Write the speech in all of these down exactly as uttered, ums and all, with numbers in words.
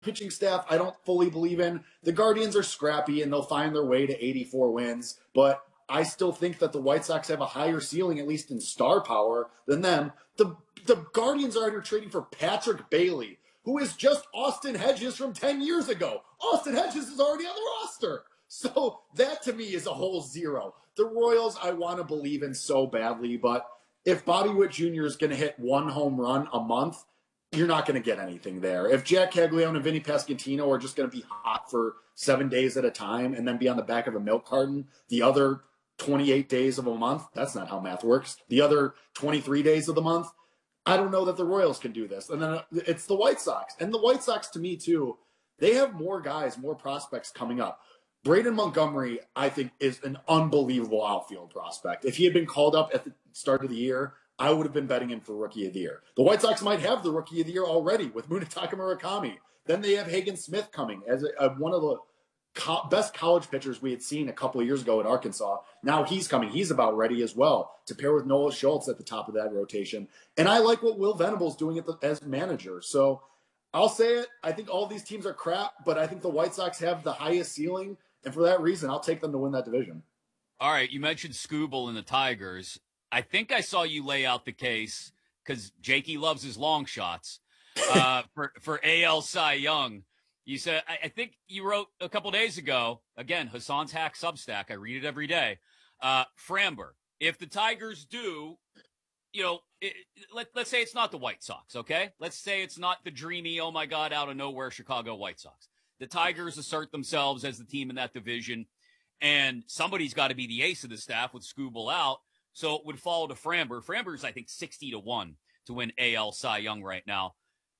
pitching staff I don't fully believe in. The Guardians are scrappy and they'll find their way to eighty-four wins, but I still think that the White Sox have a higher ceiling, at least in star power, than them. The the Guardians are under trading for Patrick Bailey, who is just Austin Hedges from ten years ago. Austin Hedges is already on the roster. So that to me is a whole zero. The Royals I want to believe in so badly, but if Bobby Witt Junior is going to hit one home run a month, you're not going to get anything there. If Jack Caglione and Vinny Pasquantino are just going to be hot for seven days at a time and then be on the back of a milk carton the other twenty-eight days of a month, that's not how math works. The other twenty-three days of the month, I don't know that the Royals can do this. And then it's the White Sox. And the White Sox, to me, too, they have more guys, more prospects coming up. Braden Montgomery, I think, is an unbelievable outfield prospect. If he had been called up at the start of the year, I would have been betting him for Rookie of the Year. The White Sox might have the Rookie of the Year already with Munetaka Murakami. Then they have Hagen Smith coming as a, a, one of the co- best college pitchers we had seen a couple of years ago at Arkansas. Now he's coming. He's about ready as well to pair with Noah Schultz at the top of that rotation. And I like what Will Venable's doing at the, as manager. So I'll say it. I think all these teams are crap, but I think the White Sox have the highest ceiling. And for that reason, I'll take them to win that division. All right, you mentioned Skubal and the Tigers. I think I saw you lay out the case, because Jakey loves his long shots, uh, for, for A L Cy Young. You said, I, I think you wrote a couple days ago, again, Hassan's Hack Substack, I read it every day, uh, Framber, if the Tigers do, you know, it, let, let's say it's not the White Sox, okay? Let's say it's not the dreamy, oh my God, out of nowhere Chicago White Sox. The Tigers assert themselves as the team in that division, and somebody's got to be the ace of the staff with Skubal out, so it would fall to Framber. Framber's, I think, sixty to one to win A L Cy Young right now.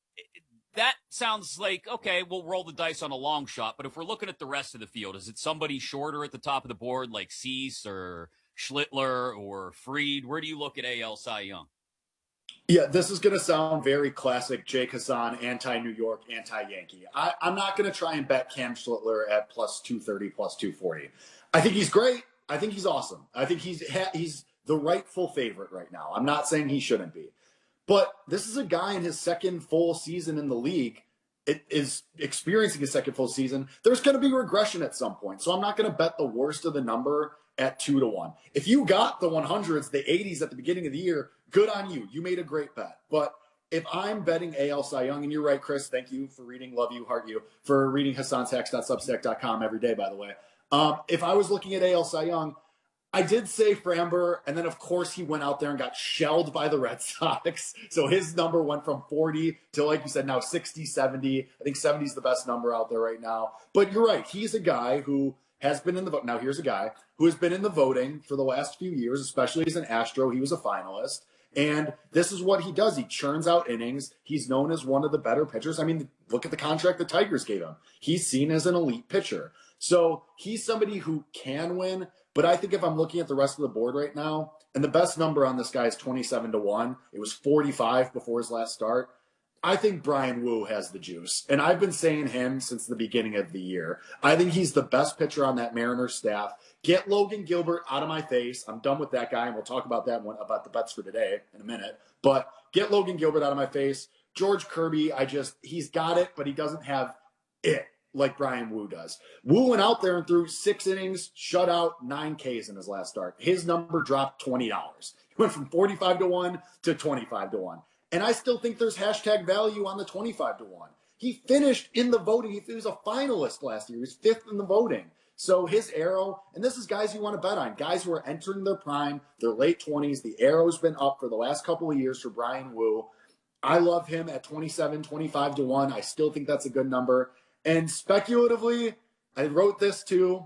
That sounds like, okay, we'll roll the dice on a long shot, but if we're looking at the rest of the field, is it somebody shorter at the top of the board like Cease or Schlittler or Fried? Where do you look at A L Cy Young? Yeah, this is going to sound very classic Jake Hassan, anti-New York, anti-Yankee. I, I'm not going to try and bet Cam Schlittler at plus two thirty, plus two forty. I think he's great. I think he's awesome. I think he's he's the rightful favorite right now. I'm not saying he shouldn't be. But this is a guy in his second full season in the league. It is experiencing his second full season. There's going to be regression at some point. So I'm not going to bet the worst of the number at two to one. If you got the hundreds, the eighties at the beginning of the year, good on you. You made a great bet. But if I'm betting A L Cy Young, and you're right, Chris, thank you for reading, love you, heart you, for reading Hassan's Hacks dot substack dot com every day, by the way. Um, if I was looking at A L Cy Young, I did say Framber, and then, of course, he went out there and got shelled by the Red Sox. So his number went from forty to, like you said, now sixty, seventy. I think seventy is the best number out there right now. But you're right. He's a guy who has been in the vote. Now, here's a guy who has been in the voting for the last few years, especially as an Astro. He was a finalist. And this is what he does. He churns out innings. He's known as one of the better pitchers. I mean, look at the contract the Tigers gave him. He's seen as an elite pitcher. So he's somebody who can win. But I think if I'm looking at the rest of the board right now, and the best number on this guy is twenty-seven to one. It was forty-five before his last start. I think Brian Wu has the juice. And I've been saying him since the beginning of the year. I think he's the best pitcher on that Mariners staff. Get Logan Gilbert out of my face. I'm done with that guy, and we'll talk about that one, about the bets for today in a minute. But get Logan Gilbert out of my face. George Kirby, I just, he's got it, but he doesn't have it like Brian Wu does. Wu went out there and threw six innings, shut out nine Ks in his last start. His number dropped twenty dollars. He went from forty-five to one to twenty-five to one. And I still think there's hashtag value on the twenty-five to one. He finished in the voting. He was a finalist last year. He was fifth in the voting. So his arrow, and this is guys you want to bet on, guys who are entering their prime, their late twenties. The arrow's been up for the last couple of years for Brian Wu. I love him at twenty-seven, twenty-five to one. I still think that's a good number. And speculatively, I wrote this too.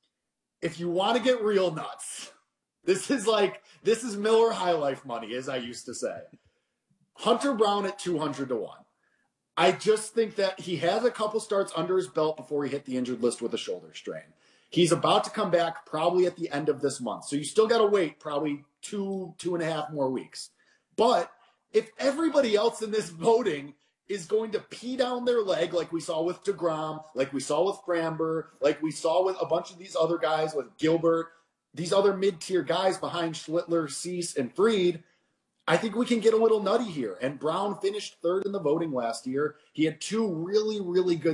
If you want to get real nuts, this is like, this is Miller High Life money, as I used to say. Hunter Brown at two hundred to one. I just think that he has a couple starts under his belt before he hit the injured list with a shoulder strain. He's about to come back probably at the end of this month. So you still got to wait probably two, two and a half more weeks. But if everybody else in this voting is going to pee down their leg like we saw with DeGrom, like we saw with Framber, like we saw with a bunch of these other guys, with Gilbert, these other mid-tier guys behind Schlittler, Cease, and Fried, I think we can get a little nutty here. And Brown finished third in the voting last year. He had two really, really good